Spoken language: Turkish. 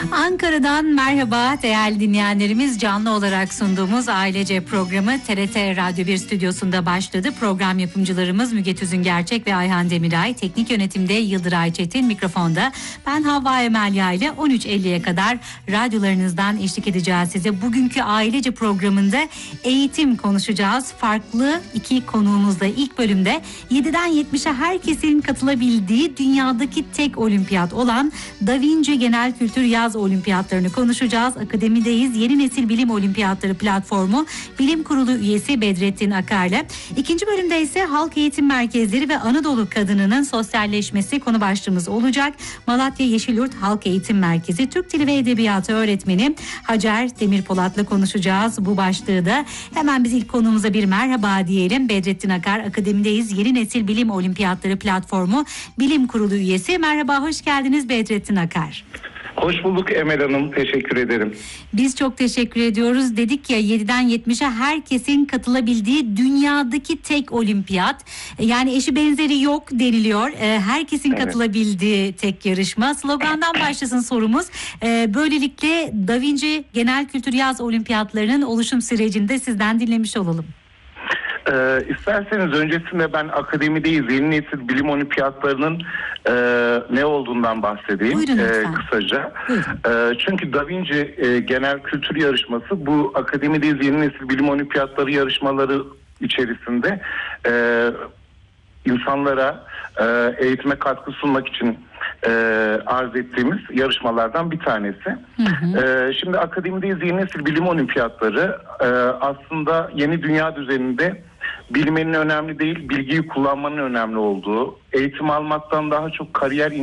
Ankara'dan merhaba değerli dinleyenlerimiz. Canlı olarak sunduğumuz Ailece programı TRT Radyo 1 stüdyosunda başladı. Program yapımcılarımız Müge Tüzün Gerçek ve Ayhan Demiray. Teknik yönetimde Yıldıray Çetin, mikrofonda ben Havva Emelya ile 13.50'ye kadar radyolarınızdan eşlik edeceğiz size. Bugünkü Ailece programında eğitim konuşacağız. Farklı iki konuğumuzla ilk bölümde 7'den 70'e herkesin katılabildiği dünyadaki tek olimpiyat olan Da Vinci Genel Kültür Yaz Olimpiyatlarını konuşacağız. Akademideyiz. Yeni Nesil Bilim Olimpiyatları Platformu Bilim Kurulu üyesi Bedrettin Akar'la. İkinci bölümde ise halk eğitim merkezleri ve Anadolu kadınının sosyalleşmesi konu başlığımız olacak. Malatya Yeşilyurt Halk Eğitim Merkezi Türk Dili ve Edebiyatı öğretmeni Hacer Demirpolat'la konuşacağız bu başlığı da. Hemen biz ilk konuğumuza bir merhaba diyelim. Bedrettin Akar, Akademideyiz. Yeni Nesil Bilim Olimpiyatları Platformu Bilim Kurulu üyesi. Merhaba, hoş geldiniz Bedrettin Akar. Hoş bulduk Emel Hanım, teşekkür ederim. Biz çok teşekkür ediyoruz. Dedik ya 7'den 70'e herkesin katılabildiği dünyadaki tek olimpiyat. Yani eşi benzeri yok deniliyor. Herkesin katılabildiği tek yarışma. Slogandan başlasın sorumuz. Böylelikle Da Vinci Genel Kültür Yaz Olimpiyatlarının oluşum sürecinde sizden dinlemiş olalım. İsterseniz öncesinde ben Akademideyiz Yeni Nesil Bilim Olimpiyatlarının ne olduğundan bahsedeyim. Buyurun kısaca. Çünkü Da Vinci Genel Kültür Yarışması bu Akademideyiz Yeni Nesil Bilim Olimpiyatları yarışmaları içerisinde insanlara eğitime katkı sunmak için arz ettiğimiz yarışmalardan bir tanesi. Şimdi Akademideyiz Yeni Nesil Bilim Olimpiyatları aslında yeni dünya düzeninde bilmenin önemli değil, bilgiyi kullanmanın önemli olduğu, eğitim almaktan daha çok kariyer